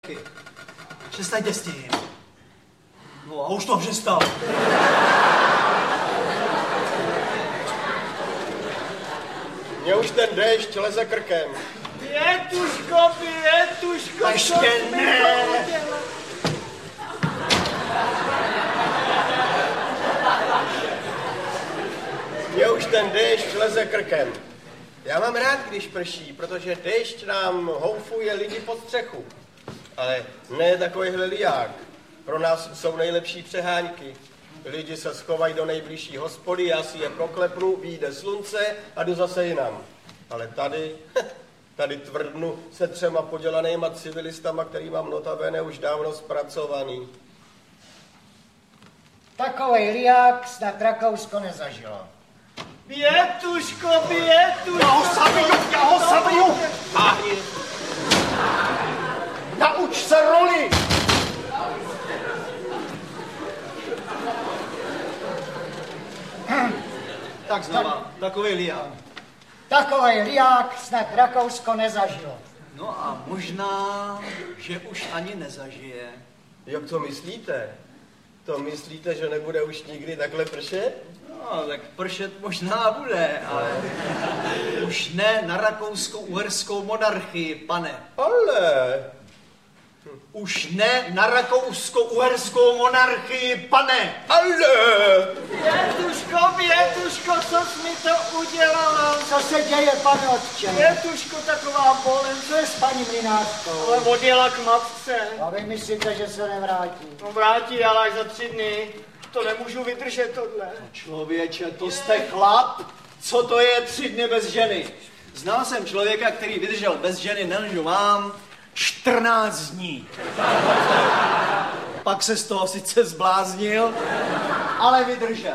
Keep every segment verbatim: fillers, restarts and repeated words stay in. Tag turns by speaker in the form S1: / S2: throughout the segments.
S1: Přestaňte s tím. No a už to přestal.
S2: Mně už ten déšť leze krkem.
S3: Pětuško, Pětuško,
S1: ještě ne.
S2: Mně už ten déšť leze krkem. Já mám rád, když prší, protože déšť nám houfuje lidi pod střechu. Ale ne takovýhle liják. Pro nás jsou nejlepší přehánky. Lidi se schovají do nejbližší hospody, já si je proklepnu, vyjde slunce a jdu zase jinam. Ale tady, tady tvrdnu se třema podělanýma civilistama, který mám notabene už dávno zpracovaný.
S4: Takovej liák snad Rakousko nezažilo.
S3: Pětuško, Pětuško.
S1: Já ho zabiju, já ho zabiju.
S2: Táhni.
S4: Nauč se roli!
S1: Tak znova, takový liák.
S4: Takovej liák snad Rakousko nezažilo.
S1: No a možná, že už ani nezažije.
S2: Jak to myslíte? To myslíte, že nebude už nikdy takhle pršet?
S1: No, tak pršet možná bude, ale už ne na rakousko-uherskou monarchii, pane.
S2: Ale...
S1: Už ne na rakousko-uherskou monarchii, pane.
S2: Ale...
S3: Pětuško, Pětuško, co jsi mi to udělala?
S4: Co se děje, pane otče?
S3: Pětuško, taková bolem.
S4: Co je s paní Mlynářkou?
S3: Ale odjela k matce.
S4: A vy myslíte, že se nevrátí?
S3: No vrátí, ale až za tři dny. To nemůžu vydržet tohle.
S1: Člověče, to jste chlap? Co to je tři dny bez ženy? Znal jsem člověka, který vydržel bez ženy, nelžu vám, čtrnáct dní. Pak se z toho sice zbláznil, ale vydržel.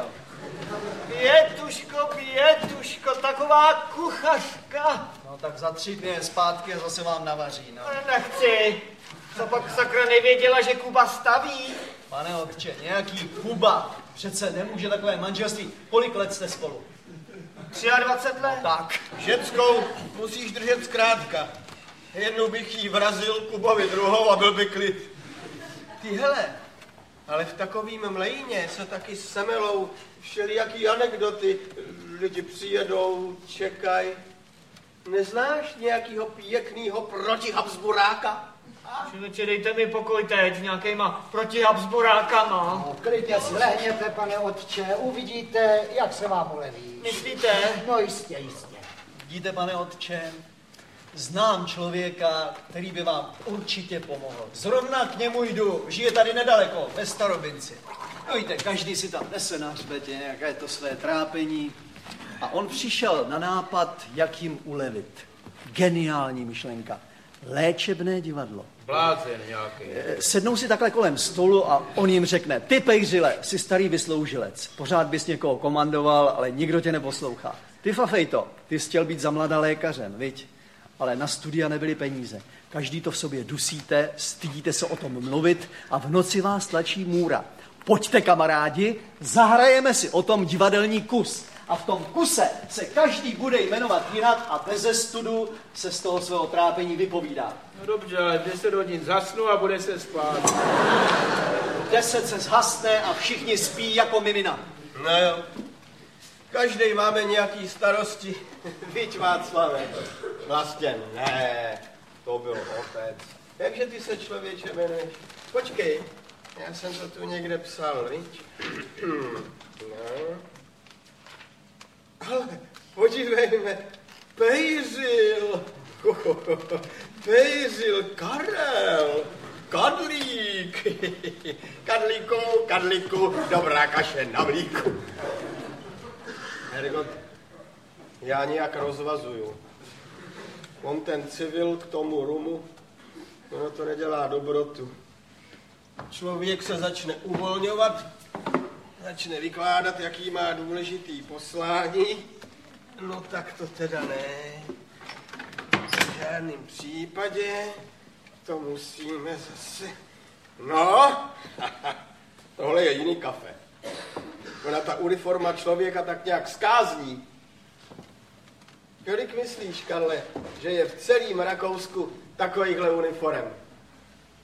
S3: Pětuško, Pětuško, taková kuchařka.
S1: No tak za tři dny je zpátky a zase vám navaří, no.
S3: Nechci. Co pak sakra nevěděla, že Kuba staví?
S1: Pane otče, nějaký Kuba přece nemůže takové manželství. Kolik let jste spolu?
S3: dvacet tři let?
S1: Tak.
S2: Ženskou musíš držet zkrátka. Jednou bych jí vrazil, Kubovi druhou a byl by klid. Ty hele, ale v takovým mlejně se taky semelou všelijaký anekdoty. Lidi přijedou, čekají. Neznáš nějakýho pěknýho protihabsburáka?
S3: Člověče, dejte mi pokoj teď s nějakýma protihabsburákama.
S4: No, klidně si lehněte, pane otče, uvidíte, jak se vám uleví.
S3: Myslíte?
S4: No jistě, jistě.
S1: Vidíte, pane otče, znám člověka, který by vám určitě pomohl. Zrovna k němu jdu, žije tady nedaleko, ve Starobinci. No víte, každý si tam nese na hřbetě nějaké to své trápení. A on přišel na nápad, jak jim ulevit. Geniální myšlenka. Léčebné divadlo.
S2: Blázen nějaký.
S1: Sednou si takhle kolem stolu a on jim řekne, ty pejřile, jsi starý vysloužilec, pořád bys někoho komandoval, ale nikdo tě neposlouchá. Ty Fafejto, ty jsi chtěl být za mladá lékařem, viď? Ale na studia nebyly peníze. Každý to v sobě dusíte, stydíte se o tom mluvit a v noci vás tlačí můra. Pojďte, kamarádi, zahrajeme si o tom divadelní kus. A v tom kuse se každý bude jmenovat jinak a beze studu se z toho svého trápení vypovídá.
S5: No dobře, ale v deset hodin zasnu a bude se spát.
S1: Deset se zhasne a všichni spí jako mimina.
S2: No jo. Každý máme nějaký starosti. Viď, Václave? Vlastně ne, to byl otec. Jakže ty se, člověče, jmenuješ? Počkej, já jsem to tu někde psal, viď? No. Ale podívejme, Pejřil, Pejřil, Karel, Kadlík, Kadlíku, Kadlíku, dobrá kaše na mlíku. Hergot, já nějak rozvazuju. On ten civil k tomu rumu, ono to nedělá dobrotu. Člověk se začne uvolňovat, začne vykládat, jaký má důležitý poslání. No tak to teda ne. V žádném případě to musíme zase... No, tohle je jiný kafe. Ona ta uniforma člověka tak nějak skázní. Kolik myslíš, Karle, že je v celém Rakousku takovýchhle uniform?